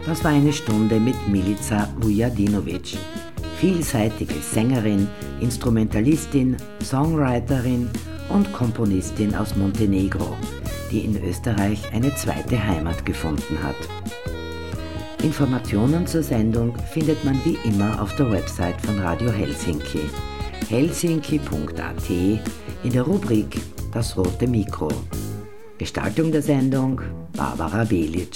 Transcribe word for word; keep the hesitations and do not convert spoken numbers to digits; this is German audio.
Das war eine Stunde mit Milica Vujadinovic, vielseitige Sängerin, Instrumentalistin, Songwriterin und Komponistin aus Montenegro, die in Österreich eine zweite Heimat gefunden hat. Informationen zur Sendung findet man wie immer auf der Website von Radio Helsinki, helsinki punkt a t, in der Rubrik Das rote Mikro. Gestaltung der Sendung Barbara Belic.